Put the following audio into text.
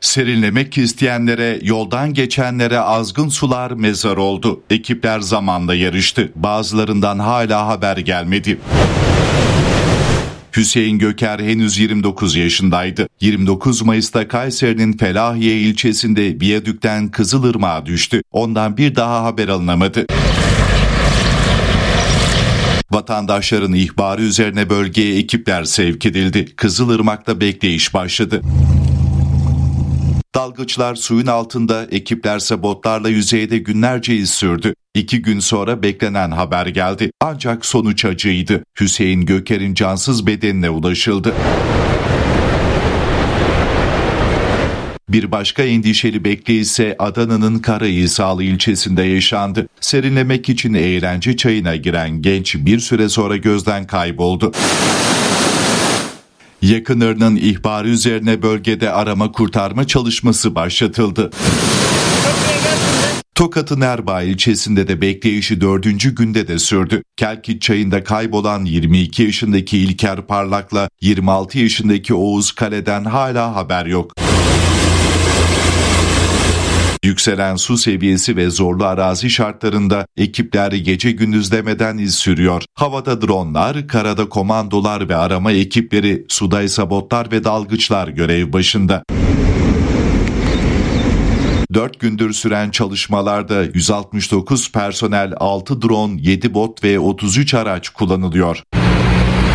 Serinlemek isteyenlere, yoldan geçenlere azgın sular mezar oldu. Ekipler zamanla yarıştı. Bazılarından hala haber gelmedi. Hüseyin Göker henüz 29 yaşındaydı. 29 Mayıs'ta Kayseri'nin Felahiye ilçesinde viyadükten Kızılırmak'a düştü. Ondan bir daha haber alınamadı. Vatandaşların ihbarı üzerine bölgeye ekipler sevk edildi. Kızılırmak'ta bekleyiş başladı. Dalgıçlar suyun altında, ekiplerse botlarla yüzeyde günlerce iz sürdü. 2 gün sonra beklenen haber geldi. Ancak sonuç acıydı. Hüseyin Göker'in cansız bedenine ulaşıldı. Bir başka endişeli bekleyiş ise Adana'nın Karahisarlı ilçesinde yaşandı. Serinlemek için eğlence çayına giren genç bir süre sonra gözden kayboldu. Yakınlarının ihbarı üzerine bölgede arama kurtarma çalışması başlatıldı. Tokat'ın Erbaa ilçesinde de bekleyişi 4. günde de sürdü. Kelkit çayında kaybolan 22 yaşındaki İlker Parlak'la 26 yaşındaki Oğuz Kale'den hala haber yok. Yükselen su seviyesi ve zorlu arazi şartlarında ekipler gece gündüz demeden iz sürüyor. Havada dronlar, karada komandolar ve arama ekipleri, suda ise botlar ve dalgıçlar görev başında. 4 gündür süren çalışmalarda 169 personel, 6 drone, 7 bot ve 33 araç kullanılıyor.